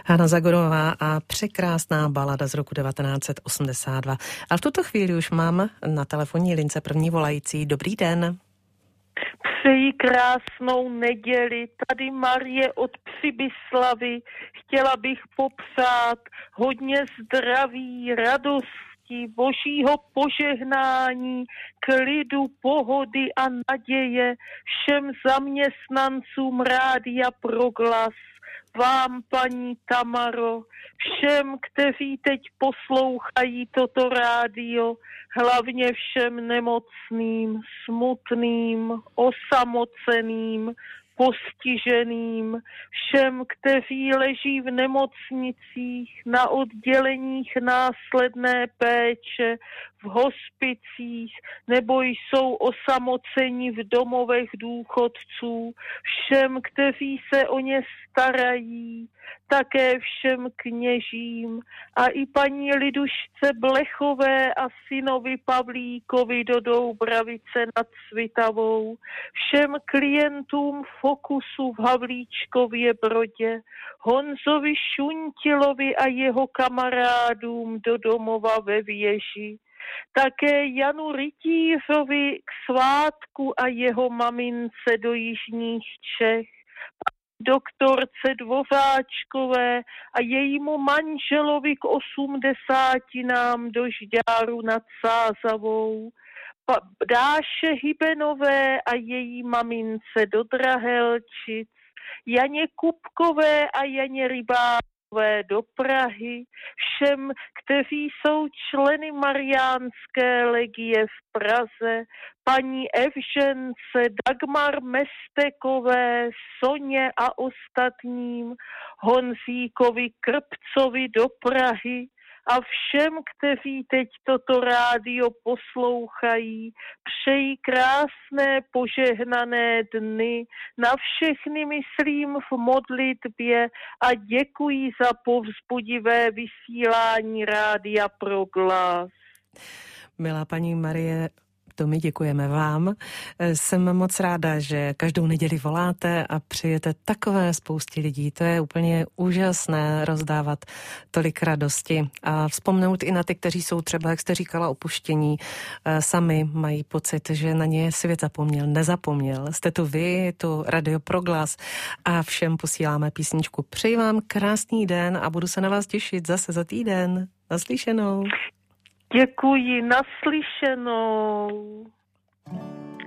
Hana Zagorová a překrásná balada z roku 1982. A v tuto chvíli už mám na telefonní lince první volající. Dobrý den. Přeji krásnou neděli. Tady Marie od Přibyslavy. Chtěla bych popřát hodně zdraví, radosti, božího požehnání, klidu, pohody a naděje všem zaměstnancům Rádia Proglas, vám, paní Tamaro, všem, kteří teď poslouchají toto rádio, hlavně všem nemocným, smutným, osamoceným, postiženým, všem, kteří leží v nemocnicích, na odděleních následné péče, v hospicích, nebo jsou osamoceni v domovech důchodců, všem, kteří se o ně starají, také všem kněžím a i paní Lidušce Blechové a synovi Pavlíkovi do Doubravice nad Svitavou, všem klientům Fokusu v Havlíčkově Brodě, Honzovi Šuntilovi a jeho kamarádům do domova ve Věži, také Janu Rytířovi k svátku a jeho mamince do jižních Čech, doktorce Dvořáčkové a jejímu manželovi k 80 do Žďáru nad Sázavou, Dáše Hybenové a její mamince do Drahelčic, Janě Kupkové a Janě Rybákové do Prahy, všem, kteří jsou členy Mariánské legie v Praze, paní Evžence, Dagmar Mestekové, Soně a ostatním, Honzíkovi Krpcovi do Prahy a všem, kteří teď toto rádio poslouchají, přeji krásné požehnané dny, na všechny myslím v modlitbě a děkuji za povzbudivé vysílání Rádia Proglas. Milá paní Marie, to my děkujeme vám. Jsem moc ráda, že každou neděli voláte a přijete takové spoustě lidí. To je úplně úžasné rozdávat tolik radosti a vzpomenout i na ty, kteří jsou třeba, jak jste říkala, opuštění. Sami mají pocit, že na ně svět nezapomněl. Jste to vy, je to Radio Proglas a všem posíláme písničku. Přeji vám krásný den a budu se na vás těšit zase za týden. Naslyšenou. Děkuji, naslyšenou.